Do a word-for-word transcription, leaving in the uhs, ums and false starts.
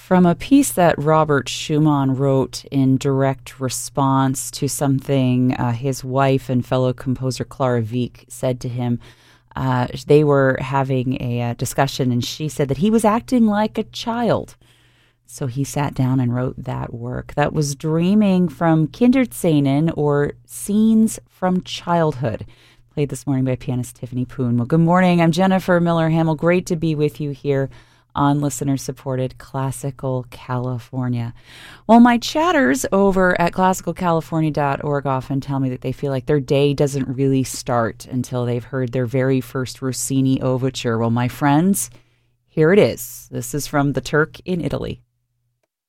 from a piece that Robert Schumann wrote in direct response to something uh, his wife and fellow composer Clara Wieck said to him. Uh, they were having a, a discussion, and she said that he was acting like a child. So he sat down and wrote that work. That was Dreaming from Kinderszenen, or Scenes from Childhood, played this morning by pianist Tiffany Poon. Well, good morning. I'm Jennifer Miller-Hamill. Great to be with you here on listener-supported Classical California. Well, my chatters over at classical california dot org often tell me that they feel like their day doesn't really start until they've heard their very first Rossini overture. Well, my friends, here it is. This is from The Turk in Italy.